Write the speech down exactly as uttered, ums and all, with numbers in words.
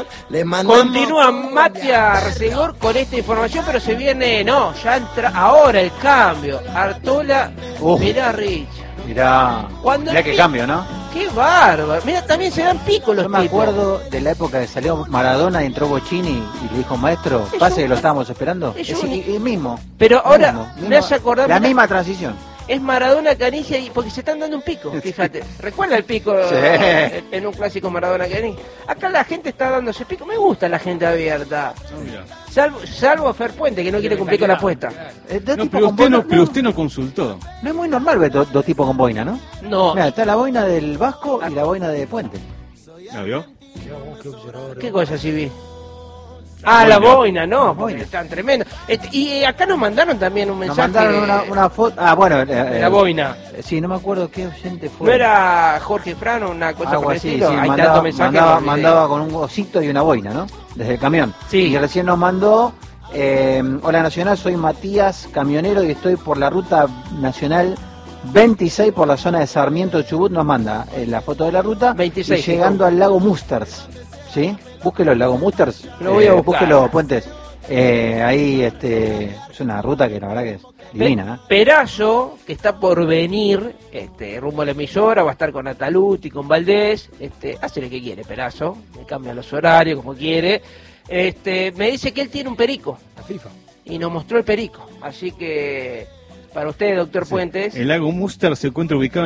Le mandamos... Continúa Matías Resegor con esta información, pero se viene, no, ya entra ahora el cambio. Artola, Uf. mirá Rich. Mirá, Cuando mirá el qué pi- cambio, ¿no? Qué bárbaro. Mira, también se dan pico los Yo me tipos. acuerdo de la época que salió Maradona y entró Bochini y le dijo, maestro, Es pase un- que lo estábamos esperando. es Es un- el, el mismo. Pero el ahora mismo, me mismo- hace acordar... La mirá, misma transición. es Maradona Canigia y porque se están dando un pico, fíjate. ¿Recuerda el pico Sí. eh, en un clásico Maradona Canigia? Acá la gente está dándose pico. Me gusta la gente abierta. Salvo, salvo Fer Puente, que no quiere cumplir con la apuesta. Eh, dos No, tipos pero con usted boina, no, pero usted no consultó. no es muy normal ver do- dos tipos con boina, ¿no? No. Mira, está la boina del Vasco y la boina de Puente. ¿La vio? ¿Qué cosa sí vi? Ah, la boina. boina, no, La porque boina. están tremendos. Este, y eh, acá nos mandaron también un Nos mensaje mandaron una, una foto. Ah, bueno. eh, de eh, la boina. eh, Sí, no me acuerdo qué oyente fue. ¿No era Jorge Frano una cosa Algo por el así, estilo? sí, Hay mandaba, tanto mensaje. mandaba, por video. mandaba con un osito y una boina, ¿no? Desde el camión. Sí. Y recién nos mandó, eh, hola Nacional, soy Matías, camionero y estoy por la ruta nacional veintiséis por la zona de Sarmiento Chubut. Nos manda eh, la foto de la ruta veintiséis, y llegando al lago Musters, ¿sí? Búsquelo, el lago Musters. Lo voy a eh, buscar. Búsquelo, Puentes. Eh, ahí este, es una ruta que la verdad que es divina, ¿eh? Perazo, que está por venir, este, rumbo a la emisora, va a estar con Ataluti, con Valdés, este, hace lo que quiere Perazo, le cambia los horarios como quiere. Este, me dice que él tiene un perico. La FIFA. Y nos mostró el perico. Así que, para usted, doctor Puentes. El lago Muster se encuentra ubicado